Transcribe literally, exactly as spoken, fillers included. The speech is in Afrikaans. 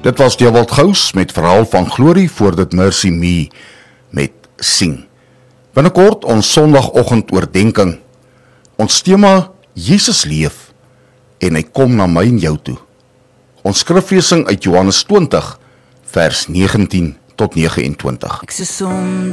Dit was Dewald Gous met verhaal van Glorie voor dit Mercy Me met Sing. Binnekort ons Sondagoggend oordenking. Ons tema Jesus leef en hy kom na my en jou toe. Ons skriflesing uit Johannes twintig vers negentien tot negenentwintig. Ek se sonde